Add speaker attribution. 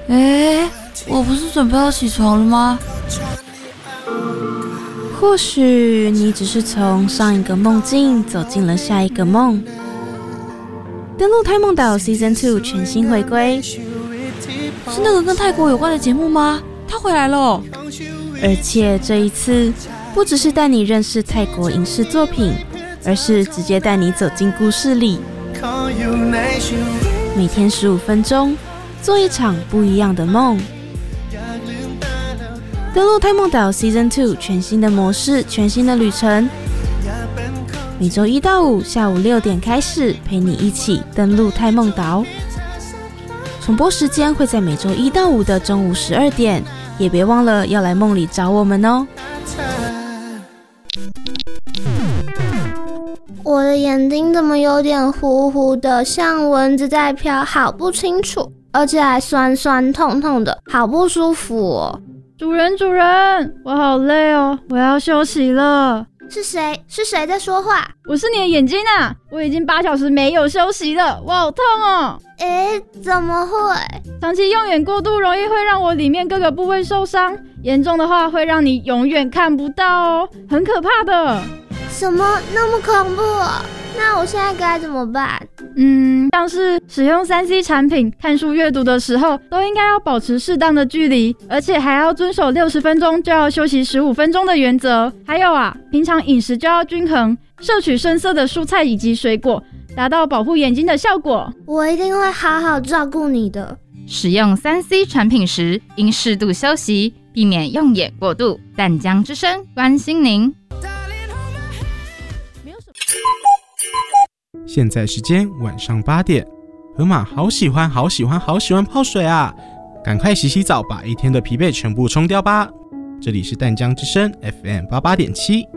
Speaker 1: 我不是准备要起床了吗？
Speaker 2: 或许你只是从上一个梦境走进了下一个梦。登录胎梦岛 Season 2 全新回归，
Speaker 1: 是那个跟泰国有关的节目吗？他回来了。
Speaker 2: 而且这一次不只是带你认识泰国影视作品，而是直接带你走进故事里。每天15分钟，做一场不一样的梦。登录胎梦岛 Season 2 全新的模式，全新的旅程。每周1到5下午6点开始，陪你一起登录胎梦岛。重播时间会在每周1到5的中午12点，也别忘了要来梦里找我们哦。
Speaker 3: 我的眼睛怎么有点糊糊的，像蚊子在飘，好不清楚，而且还酸酸痛痛的，好不舒服哦。
Speaker 4: 主人，我好累哦，我要休息了。
Speaker 3: 是谁在说话？
Speaker 4: 我是你的眼睛啊！我已经8小时没有休息了，我好痛哦。
Speaker 3: 怎么会？
Speaker 4: 长期用眼过度容易会让我里面各个部位受伤，严重的话会让你永远看不到哦，很可怕的。
Speaker 3: 什么那么恐怖啊？那我现在该怎么办？
Speaker 4: 像是使用3C 产品、看书、阅读的时候，都应该要保持适当的距离，而且还要遵守60分钟就要休息15分钟的原则。还有平常饮食就要均衡，摄取深色的蔬菜以及水果，达到保护眼睛的效果。
Speaker 3: 我一定会好好照顾你的。
Speaker 5: 使用3C 产品时，应适度休息，避免用眼过度。淡江之声关心您。
Speaker 6: 现在时间晚上8点，河马好喜欢泡水啊！赶快洗洗澡，把一天的疲惫全部冲掉吧。这里是淡江之声 FM88.7。